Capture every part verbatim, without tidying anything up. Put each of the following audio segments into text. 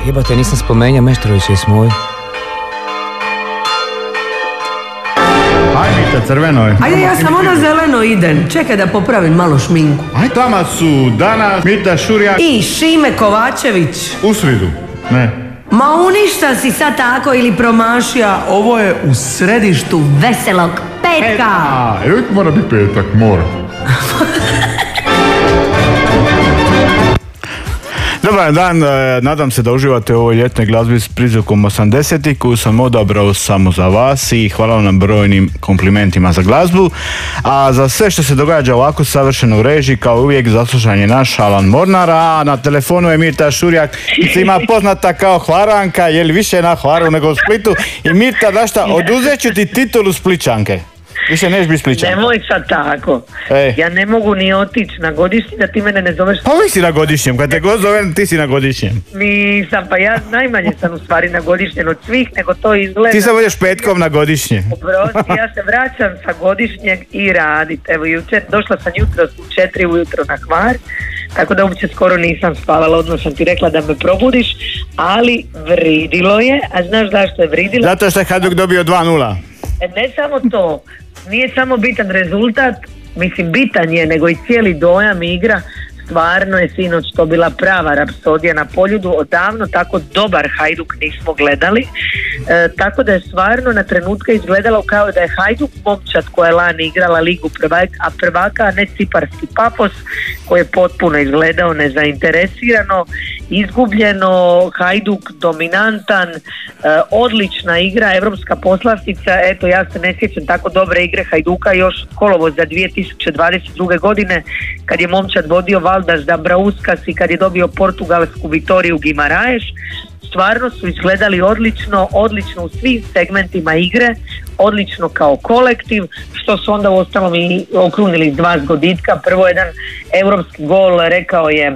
Jebate, nisam spomenja Meštrovića i Smoju. Ajde, Mita, crveno je. Ajde, ja samo na zeleno idem. Čekaj da popravim malo šminku. Ajde, tamo su danas Mita Šurjak i Šime Kovačević. U sridu, ne. Ma uništa si sad tako ili promašija. Ovo je u središtu veselog petka. A, jer uvijek mora biti petak, mora. Dobar dan, nadam se da uživate u ovoj ljetnoj glazbi s prizvukom osamdesetih koju sam odabrao samo za vas i hvala vam na brojnim komplimentima za glazbu. A za sve što se događa ovako savršeno u režiji, kao uvijek zaslušan je naš Alan Mornar, a na telefonu je Mirta Šurjak, svima poznata kao Hvaranka, je li više na Hvaru nego u Splitu. I Mirta, da šta, oduzet ću ti titulu Spličanke. Više neš biti Spličanka. Nemoj sad tako. Ej. Ja ne mogu ni otići na godišnji da ti mene ne zoveš. Pa vi si na godišnjem, kad te god zovem ti si na godišnjem. Nisam, pa ja najmanje sam u stvari na godišnjem od svih, nego to izgleda. Ti sad volješ petkom na godišnje. Oprosti, ja se vraćam sa godišnjeg i radit. Evo jučer, došla sam jutro u četiri ujutro na Hvar, tako da uopće skoro nisam spavala, odmah sam ti rekla da me probudiš, ali vridilo je, a znaš zašto je vridilo? Zato što je Hajduk dobio dva nula. Ne samo to, nije samo bitan rezultat, mislim bitan je, nego i cijeli dojam igra. Stvarno je sinoć to bila prava rapsodija na Poljudu, odavno tako dobar Hajduk nismo gledali, e, tako da je stvarno na trenutke izgledalo kao da je Hajduk momčad koja je lani igrala Ligu prvaka, a prvaka, a ne ciparski Papos koji je potpuno izgledao nezainteresirano, izgubljeno, Hajduk dominantan, e, odlična igra, evropska poslastica. Eto, ja se ne sjećam tako dobre igre Hajduka još kolovoza dvije tisuće dvadeset druge godine kad je momčad vodio Valdas Dambrauskas i kad je dobio portugalsku Vitoriju Guimarães. Stvarno su izgledali odlično, odlično u svim segmentima igre, odlično kao kolektiv, što su onda uostalom i okrunili dva zgoditka. Prvo jedan europski gol, rekao je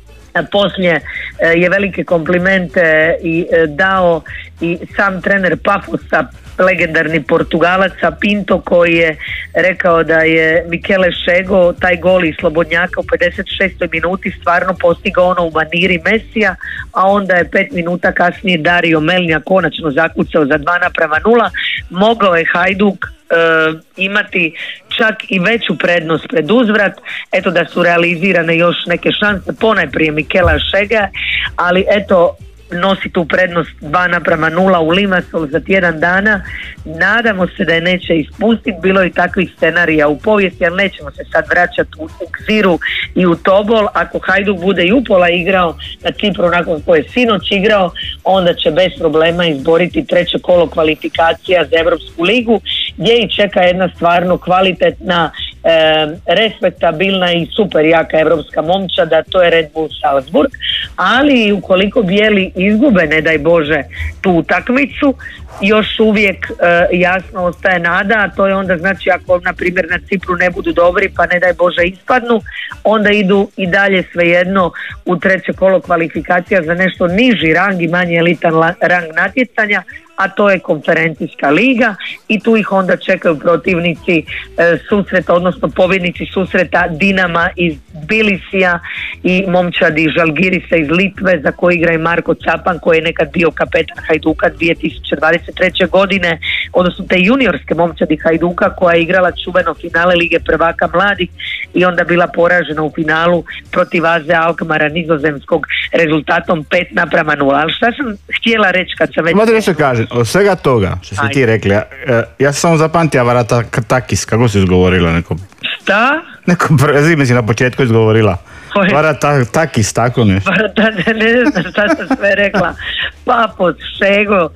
poslije je velike komplimente i dao i sam trener Pafosa, legendarni Portugalaca Pinto, koji je rekao da je Michele Šego taj gol iz slobodnjaka u pedeset šestoj minuti stvarno postigao ono u maniri Mesija, a onda je pet minuta kasnije Dario Melnja konačno zakucao za dva naprama nula. Mogao je Hajduk Uh, imati čak i veću prednost pred uzvrat, eto da su realizirane još neke šanse, ponajprije Mikela Šega, ali eto nosi tu prednost dva naprama nula u Limassol za tjedan dana. Nadamo se da je neće ispustiti, bilo je takvih scenarija u povijesti, ali nećemo se sad vraćati u, u Gziru i u Tobol. Ako Hajduk bude i upola igrao na Cipru nakon koje je sinoć igrao, onda će bez problema izboriti treće kolo kvalifikacija za Europsku ligu, gdje i čeka jedna stvarno kvalitetna, e, respektabilna i super jaka evropska momčada, to je Red Bull Salzburg. Ali ukoliko bijeli izgube, ne daj Bože, tu utakmicu, još uvijek e, jasno ostaje nada, a to je onda znači ako na primjer na Cipru ne budu dobri pa ne daj Bože ispadnu, onda idu i dalje svejedno u treće kolo kvalifikacija za nešto niži rang i manje elitan la, rang natjecanja, a to je konferencijska liga i tu ih onda čekaju protivnici e, susreta, odnosno pobjednici susreta Dinama iz Tbilisija i momčadi Žalgirisa iz Litve za koji igra i Marko Capan koji je nekad bio kapetan Hajduka dvije tisuće dvadeset treće godine, odnosno te juniorske momčadi Hajduka koja je igrala čuveno finale Lige prvaka mladih i onda bila poražena u finalu protiv Aze Alkmara nizozemskog rezultatom pet naprama nula. Ali šta sam htjela reći kad sam već... Možda nešto kažem, od svega toga što si Ajde. ti rekli, ja, ja sam samo zapamtio Varadakis, kako si izgovorila neko... Šta? Neko prezime si na početku izgovorila. Varadakis, tako nešto. Ne, ne znam šta sam sve rekla. Papos, Šego,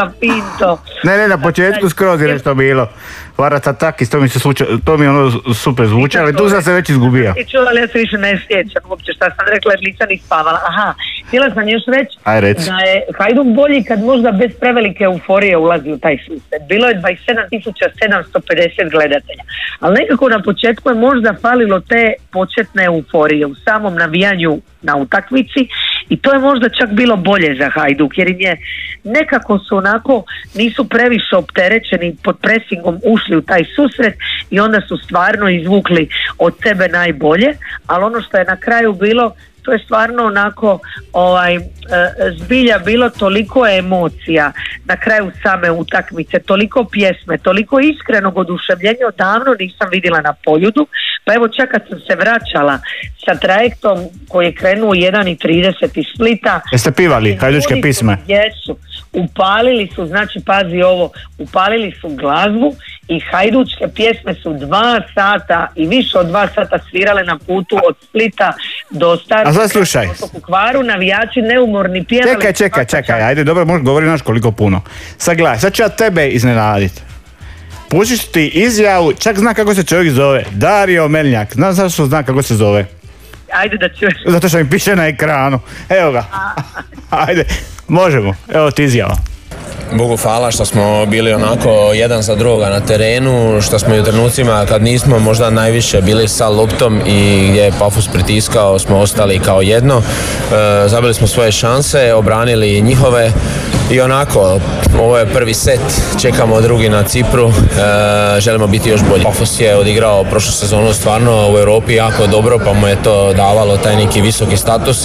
Pinto. Ne, ne, na početku skroz je nešto bilo. Varadakis, to mi se sluča, to mi ono super zvuče, ali tu sam se već izgubio. I čuvala, ja se više ne sjećam uopće šta sam rekla jer nisam ih spavala. Aha, htjela sam još reći da je Hajduk bolji kad možda bez prevelike euforije ulazi u taj susret. Bilo je dvadeset sedam tisuća sedamsto pedeset gledatelja, ali nekako na početku je možda falilo te početne euforije u samom navijanju na utakmici i to je možda čak bilo bolje za Hajduk jer im je nekako su onako nisu previše opterećeni pod presingom ušli u taj susret i onda su stvarno izvukli od sebe najbolje, ali ono što je na kraju bilo to je stvarno onako ovaj, e, zbilja bilo toliko emocija na kraju same utakmice, toliko pjesme, toliko iskrenog oduševljenja odavno nisam vidjela na Poljudu, pa evo čak kad sam se vraćala sa trajektom koji je krenuo u jedan i trideset iz Splita. Jeste pivali hajdučke pisme? Jesu, upalili su, znači pazi ovo, upalili su glazbu i hajdučke pjesme su dva sata i više od dva sata svirale na putu od Splita do Starog. A sad slušaj. U Kvaru navijači neumorni pjevali. Čekaj, čekaj, čekaj, ajde, dobro, možeš govoriti naš koliko puno. Sad gledaj, sad ću ja tebe iznenaditi. Pustiš ti izjavu, čak zna kako se čovjek zove, Dario Melnjak, znaš zašto zna kako se zove? Ajde da čuješ. Zato što mi piše na ekranu, evo ga, ajde, možemo, evo ti izjava. Bogu hvala što smo bili onako jedan za drugoga na terenu, što smo i u trenucima kad nismo možda najviše bili sa loptom i gdje je Pafos pritiskao smo ostali kao jedno. E, zabili smo svoje šanse, obranili njihove i onako, ovo je prvi set, čekamo drugi na Cipru, e, želimo biti još bolji. Pafos je odigrao prošlu sezonu stvarno u Europi jako dobro, pa mu je to davalo taj neki visoki status.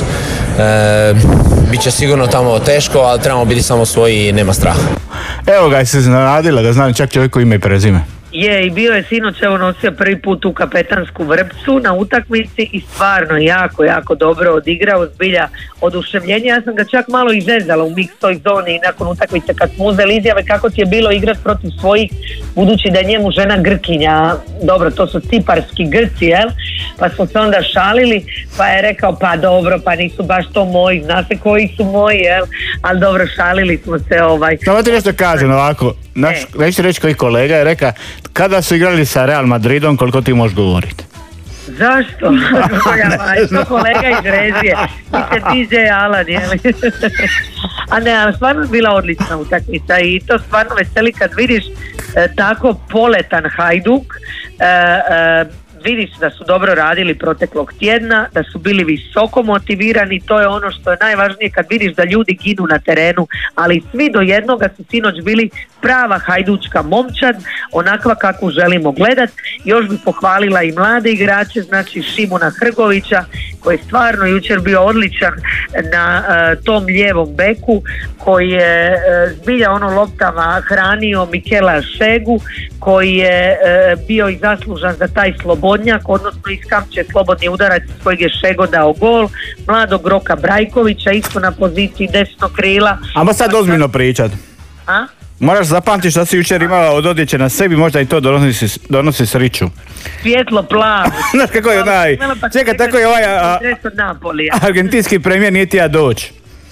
E, Biće sigurno tamo teško, ali trebamo biti samo svoji i nema straha. Evo ga, se iznenadila da znam čak čovjeku ime i prezime. Je, i bio je sinoć, evo nosio prvi put u kapetansku vrpcu na utakmici i stvarno jako, jako dobro odigrao, zbilja oduševljenje. Ja sam ga čak malo izrezala u mixtoj zoni i nakon utakmice kad smo uzeli izjave kako ti je bilo igrati protiv svojih, budući da je njemu žena Grkinja, dobro, to su ciparski Grci, jel? Pa smo se onda šalili, pa je rekao pa dobro, pa nisu baš to moji, zna se koji su moji, jel? Ali dobro, šalili smo se ovaj. Samo ti nešto kažem ovako, naš, neću reći koji kolega je rekao, kada su igrali sa Real Madridom, koliko ti možeš govoriti? Zašto? To kolega iz Rezije. Mi se D J Alan, jeli? A ne, ali stvarno je bila odlična utakmica i to stvarno veseli kad vidiš e, tako poletan Hajduk, e, e, vidiš da su dobro radili proteklog tjedna, da su bili visoko motivirani, to je ono što je najvažnije kad vidiš da ljudi ginu na terenu, ali svi do jednoga su sinoć bili prava hajdučka momčad, onakva kakvu želimo gledat. Još bi pohvalila i mlade igrače, znači Šimuna Hrgovića, koji je stvarno jučer bio odličan na uh, tom lijevom beku, koji je uh, zbilja ono loptama hranio Mikela Šegu, koji je uh, bio i zaslužan za taj slobodnjak, odnosno iskamče slobodni udarac s kojeg je Šego dao gol, mladog Roka Brajkovića isto na poziciji desnog krila. Amo sad ozbiljno pričat. A? Moraš zapamtiti što si jučer imala od odjeće na sebi, možda i to donosi, donosi sriću. Svjetlo plavo. Znaš kako je onaj, čekaj, tako je ovaj a, argentinski premijer nije ti ja doći.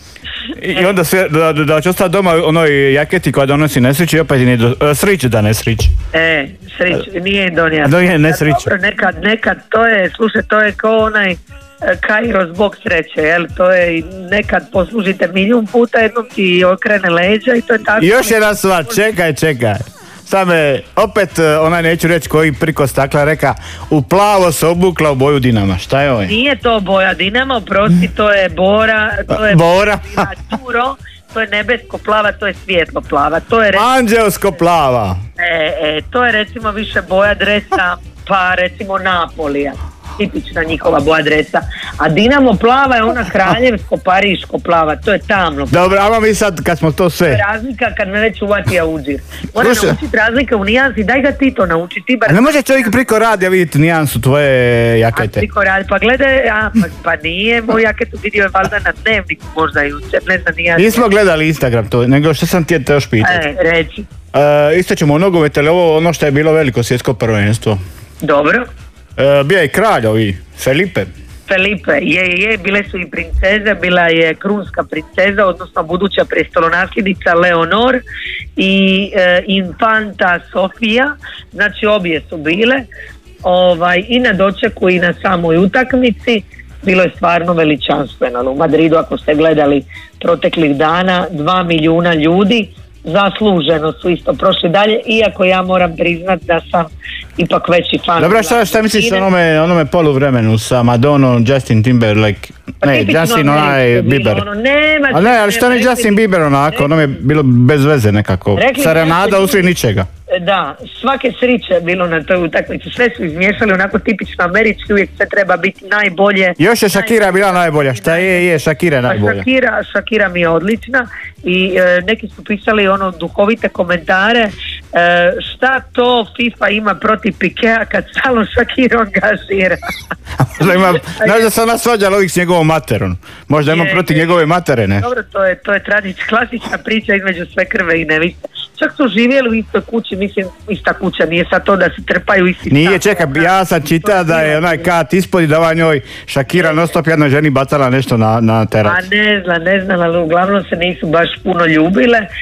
I onda sve, da, da, da će ostati doma onoj jaketi koja donosi nesriću i opet nije do, sriću da ne srić. E, srić, nije donijela. Donije nesriću. Dobro, nekad, nekad to je, slušaj, to je kao onaj Kairos zbog sreće, jel? To je nekad poslužite milijun puta, jednom ti okrene leđa i to je tako. I još jedna stvar, čekaj, čekaj. Same, opet, onaj neću reći koji priko stakla reka, u plavo se obukla u boju Dinama, šta je ovo? Nije to boja Dinama, prosti, to je Bora, to je Bora. Turo, to je nebesko plava, to je svijetlo plava, to je recimo, anđelsko plava. E, e, to je recimo više boja dresa, pa recimo Napolija. Tipična njihova boja dresa. A Dinamo plava je ona kraljevsko pariško plava, to je tamno. Dobro, a mi sad kad smo to sve. To je razlika kad me već uvatija uđir. Mora naučiti razlike u nijansi, daj ga ti to nauči. Ti bar... Ne može čovjek priko radija vidjeti nijansu tvoje jakete. A priko radija, pa gledaj, a, pa, pa nije, moj jaketu vidio je valjda na dnevniku možda jučer, ne znam nijansu. Nismo gledali Instagram to, nego što sam ti te još pitati. E, reći. E, isto ćemo nogomet, ali ovo ono što je bilo veliko svjetsko prvenstvo. Dobro. E, bio je kralj ovi, Felipe. Felipe, je, je, bile su i princeze, bila je krunska princeza, odnosno buduća prestolonasljednica Leonor i e, infanta Sofija, znači obje su bile, ovaj, i na dočeku i na samoj utakmici. Bilo je stvarno veličanstveno. U Madridu, ako ste gledali proteklih dana, dva milijuna ljudi, zasluženo su isto prošli dalje, iako ja moram priznat da sam ipak veći fan. Dobro, šta, šta misliš o onome, onome poluvremenu sa Madonom, Justin Timberlake, pa ne, Justin onaj Bieber. Ono, nema, a ne, ali šta mi Justin Bieber onako, ono je bilo bez veze nekako, serenada usred ničega. da, svake sriće je bilo na toj utakmici, sve su izmiješali onako tipično američki, uvijek sve treba biti najbolje. Još je Shakira bila najbolja, šta je, je Shakira je najbolja. Shakira, Shakira mi je odlična i e, neki su pisali ono duhovite komentare, e, šta to FIFA ima protiv Pikea kad stalno Shakira angažira. Ima, znaš da se ona svađala ovih s njegovom materom, možda ima protiv njegove matere, ne? Dobro, to je, to je tradič, klasična priča između sve krve i neviste. Čak su živjeli u istoj kući, mislim, ista kuća, nije sad to da se trpaju isti stan. Nije, čekaj, ja sam čita da je onaj kat ispod i da va njoj Shakira non stop jednoj ženi bacala nešto na, na terac. A ne znam, ne znam, ali uglavnom se nisu baš puno ljubile, e,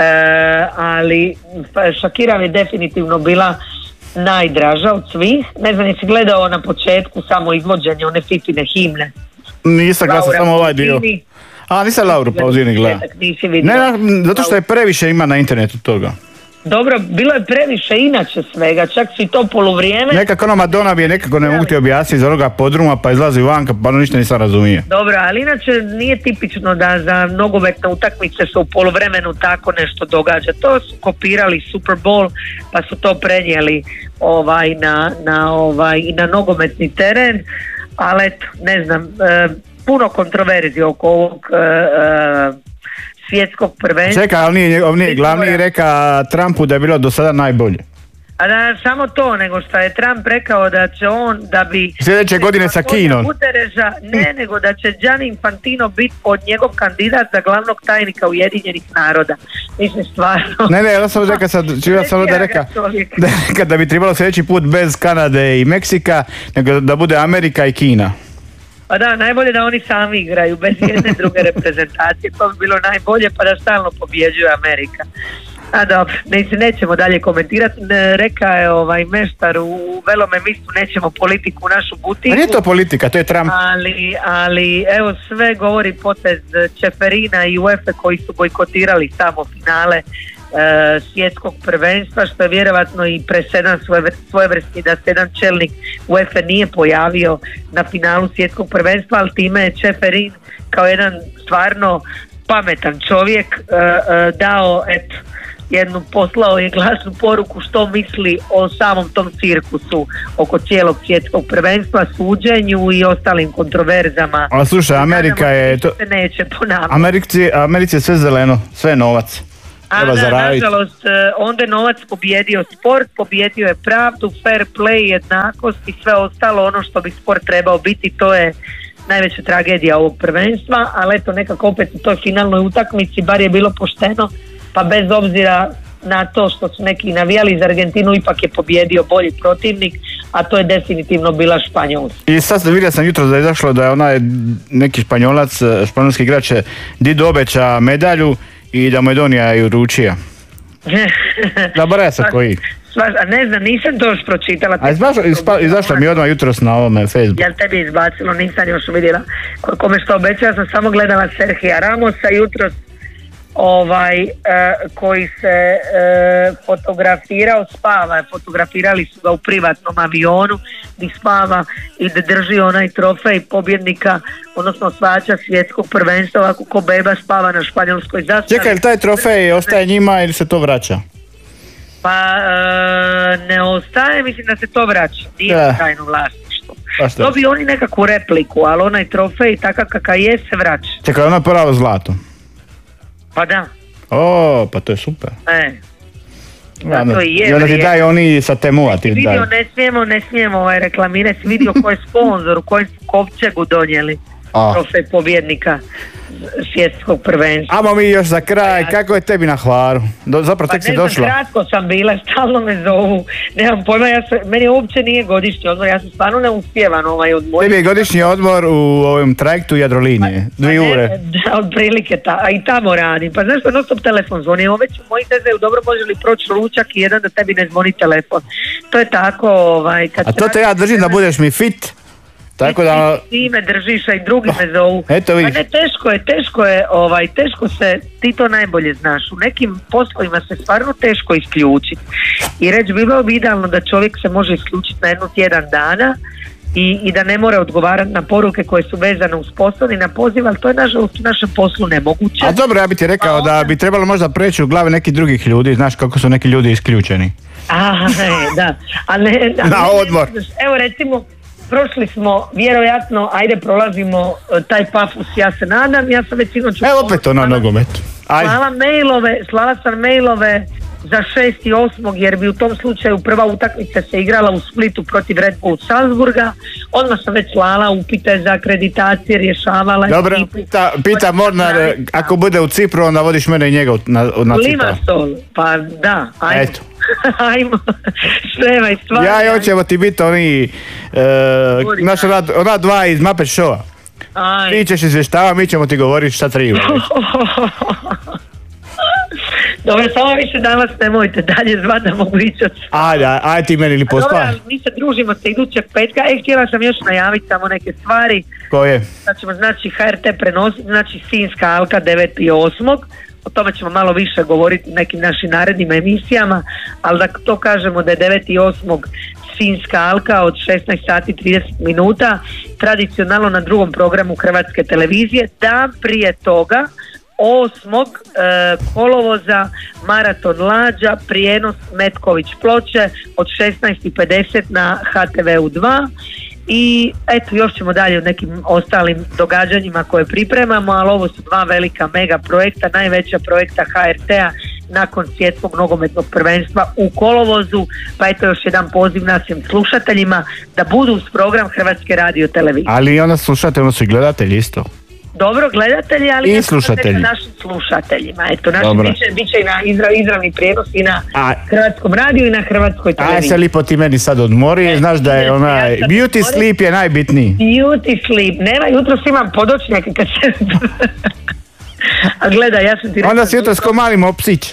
ali Shakira je definitivno bila najdraža od svih. Ne znam, jesi gledao na početku samo izvođenje one Fifine himne? Nisam gledao samo ovaj dio. A, nisam Lauru Pausini gleda. Ne, zato što je previše ima na internetu toga. Dobro, bilo je previše inače svega, čak su i to poluvrijeme. Nekako ono Madonna bi je nekako ne mogu ti objasniti iz onoga podruma pa izlazi vanka pa ono ništa nisam razumije. Dobro, ali inače nije tipično da za nogometne utakmice se u poluvremenu tako nešto događa. To su kopirali Super Bowl pa su to prenijeli ovaj, na, na, ovaj, i na nogometni teren, ali eto, ne znam, e, puno kontroverzije oko ovog e, e, svjetskog prvenstva. Čekaj, ali nije, on nije glavni reka Trumpu da je bilo do sada najbolje. A da, samo to, nego što je Trump rekao da će on, da bi... Sljedeće godine sa Kinom. Guterresa, ne, nego da će Gianni Infantino biti pod njegov kandidat za glavnog tajnika Ujedinjenih naroda. Mislim, stvarno... Ne, ne, ja sam rekao sad, čuo sam da reka, da reka da bi trebalo sljedeći put bez Kanade i Meksika, nego da bude Amerika i Kina. Pa da, najbolje da oni sami igraju, bez jedne druge reprezentacije, to bi bilo najbolje, pa da stalno pobjeđuje Amerika. A dobro, ne, nećemo dalje komentirati, ne, reka je ovaj meštar u velome mistu, nećemo politiku u našu butiku. A nije to politika, to je Trump. Ali, ali evo sve govori potez Čeferina i UEFA koji su bojkotirali samo finale e, svjetskog prvenstva, što je vjerovatno i presedan svojevrsni da se jedan čelnik UEFA nije pojavio na finalu svjetskog prvenstva, ali time je Čeferin kao jedan stvarno pametan čovjek e, e, dao, eto, jednu poslao je glasnu poruku što misli o samom tom cirkusu oko cijelog svjetskog prvenstva, suđenju i ostalim kontroverzama. A slušaj, Amerika je to... se neće ponavljati. Americi, Americi je sve zeleno, sve je novac. A da, nažalost, onda je novac pobjedio sport, pobjedio je pravdu, fair play, jednakost i sve ostalo ono što bi sport trebao biti, to je najveća tragedija ovog prvenstva, ali eto nekako opet u toj finalnoj utakmici bar je bilo pošteno, pa bez obzira na to što su neki navijali za Argentinu, ipak je pobjedio bolji protivnik, a to je definitivno bila Španjolska. I sad vidio sam jutro da je došlo da je onaj neki Španjolac, španjolski igrač Dido obeća medalju i da mu je donija i uručija. Da bara sam koji. A ne znam, nisam to još pročitala. A izbašla, izba, izašla mi odmah jutros na ovome Facebooku. Jel tebi izbacilo, nisam još vidjela kome što obećala, sam samo gledala Sergija Ramosa jutros, ovaj, uh, koji se uh, fotografirao, spava, fotografirali su ga u privatnom avionu gdje spava i da drži onaj trofej pobjednika, odnosno osvajača svjetskog prvenstva, ovako ko beba spava na španjolskoj zastavi. Čekaj, ili taj trofej ostaje njima ili se to vraća? Pa uh, ne ostaje, mislim da se to vraća, nije ja. Tajno vlasništvo. Dobiju oni nekakvu repliku, ali onaj trofej takav kakav je se vraća. Čekaj, ono je pravo zlato. Pa da. O, pa to je super. E. Zato i je. I onda ti daj oni sa Temua ti daj. Vidio, ne smijemo, ne smijemo ovaj reklamirati, vidio ko je sponsor, u kojem su kovčegu donijeli trofej pobjednika svjetskog prvenstva. Amo mi još za kraj, kako je tebi na Hvaru? Do, zapravo tek pa si došla. Pa kratko sam bila, stalno me zovu. Nemam pojma, ja se, meni uopće nije godišnji odmor, ja sam stvarno ne uspjevan ovaj odmor. Tebi je godišnji odmor u ovom trajektu Jadrolinije, pa, dvije ure. Da, otprilike, ta, a i tamo radim. Pa znaš što, non stop telefon zvoni, već moji tezaju, dobro, može li proći ručak i jedan da tebi ne zvoni telefon. To je tako, ovaj... Kad a to te ja držim da budeš mi fit. Tako da... Ti me držiš, a i drugi me zovu. Eto vidiš. Pa ne, teško je, teško je, ovaj, teško se, ti to najbolje znaš. U nekim poslovima se stvarno teško isključiti. I reći, bilo bi idealno da čovjek se može isključiti na jednu tjedan dana i, i da ne mora odgovarati na poruke koje su vezane uz posao i na poziv, ali to je nažalost u našem poslu nemoguće. A dobro, ja bi ti rekao da bi trebalo možda preći u glave nekih drugih ljudi, znaš kako su neki ljudi isključeni. Aha, ne, da. A ne, da, Na ne, odmor. Ne, evo recimo, prošli smo, vjerojatno, ajde prolazimo uh, taj Pafus, ja se nadam, ja sam već sinoć... Evo opet to na nogometu. Ajde. Slala mailove, slala sam mailove za šesti osmog jer bi u tom slučaju prva utakmica se igrala u Splitu protiv Red Bull Salzburga. Odmah sam već slala upite za akreditacije, rješavala. Dobro, pita, pita Mornar, ako bude u Cipru, onda vodiš mene i njega na, na Cipru. Limassol, pa da, ajmo. Eto. Ajmo, ševaj stvari. Ja i hoćemo ti biti oni, e, naša ona, ona dva iz Muppet Showa. Aj. Ti ćeš izvještava, mi ćemo ti govoriti šta treba. Dobro, samo više danas nemojte dalje zvat da mogu ići od... Ajde, ajde ti meni ili pospa. Dobro, mi se družimo se idućeg petka. E, htjela sam još najaviti samo neke stvari. Koje? Da ćemo, znači, H R T prenositi, znači, Sinjska alka devetog osmog O tome ćemo malo više govoriti u nekim našim narednim emisijama, ali da to kažemo da je devetog osmog Sinjska alka od šesnaest sati i trideset minuta, tradicionalno na drugom programu Hrvatske televizije. Dan prije toga, osmog E, kolovoza, maraton Lađa, prijenos Metković Ploče od šesnaest i pedeset na H T V U dva. I eto, još ćemo dalje u nekim ostalim događanjima koje pripremamo, ali ovo su dva velika mega projekta, najveća projekta H R T-a nakon svjetskog nogometnog prvenstva u kolovozu, pa eto još jedan poziv našim slušateljima da budu uz program Hrvatske radiotelevizije. Ali onda slušate, ono su i gledatelji isto. Dobro, gledatelji, ali i slušatelji. Našim slušateljima. Eto, naši Dobro. biće, biće i na izra, izravni prijenos i na A, Hrvatskom radiju i na Hrvatskoj televiziji. aj se lipo ti meni sad odmori, znaš da je onaj, ja sam beauty odmori. sleep je najbitniji. Beauty sleep. Nema, jutros imam podočnjake kad se... A gledaj, ja sam ti rekla... Onda si jutro s ko mali mopsić.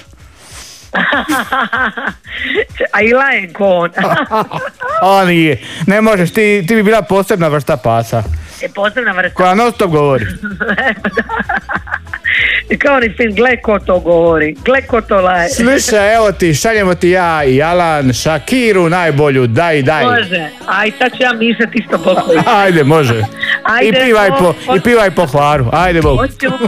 A i lajen ko on. O nije, ne možeš, ti, ti bi bila posebna vrsta pasa, Je posebna vrsta. koja non stop govori. I kao oni film, gle ko to govori, gle ko to laje. Slušaj, evo ti, šaljemo ti ja i Alan, Shakiru najbolju, daj, daj. Može, aj sad ću ja mišati isto pokoj. Ajde, može. Ajde, I pivaj po- po, i pivaj po Hvaru, ajde Bog. Hoćemo